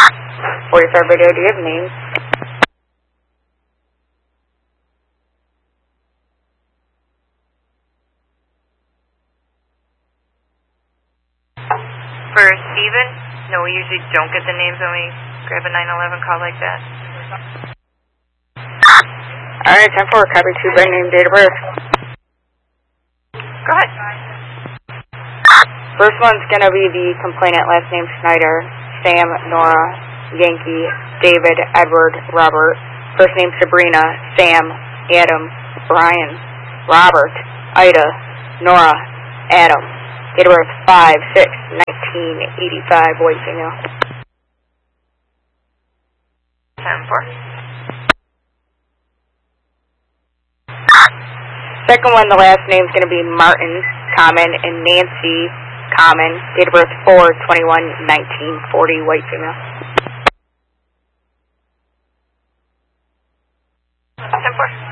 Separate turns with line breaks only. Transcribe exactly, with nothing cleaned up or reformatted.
forty-five radio, do you have names?
For Steven, no, we usually don't get the names when we grab a nine eleven call like that.
Alright, ten four, copy two by name, date of birth.
Go ahead.
First one's going to be the complainant, last name Snyder, Sam, Nora, Yankee, David, Edward, Robert. First name Sabrina, Sam, Adam, Brian, Robert, Ida, Nora, Adam. Date of birth five six nineteen eighty-five, white female.
ten four.
Second one, the last name's going to be Martin, common, and Nancy, common. Date of birth four twenty-one nineteen forty, white female.
ten four.